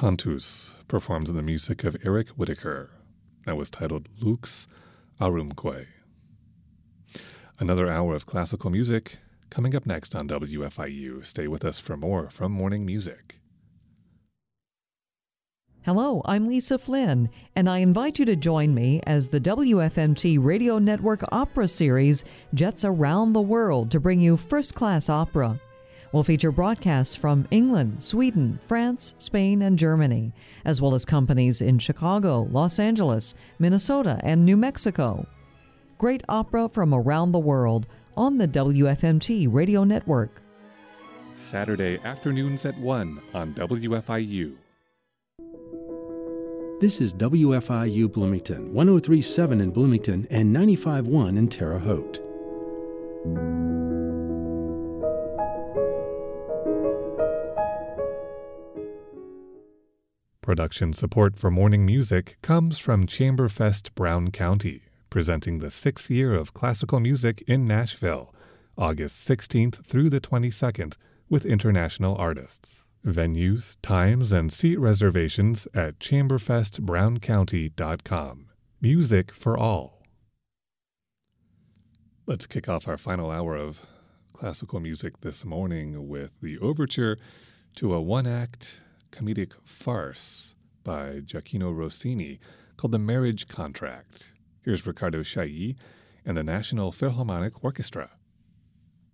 Contus performed the music of Eric Whitacre that was titled Lux Arumque. Another hour of classical music coming up next on WFIU. Stay with us for more from Morning Music. Hello, I'm Lisa Flynn, and I invite you to join me as the WFMT Radio Network Opera Series jets around the world to bring you first-class opera. We'll feature broadcasts from England, Sweden, France, Spain, and Germany, as well as companies in Chicago, Los Angeles, Minnesota, and New Mexico. Great opera from around the world on the WFMT Radio Network. Saturday afternoons at 1 on WFIU. This is WFIU Bloomington, 103.7 in Bloomington and 95.1 in Terre Haute. Production support for Morning Music comes from Chamberfest Brown County, presenting the 6th year of classical music in Nashville, August 16th through the 22nd, with international artists. Venues, times, and seat reservations at chamberfestbrowncounty.com. Music for all. Let's kick off our final hour of classical music this morning with the overture to a one-act comedic farce by Gioacchino Rossini called The Marriage Contract. Here's Riccardo Chailly and the National Philharmonic Orchestra.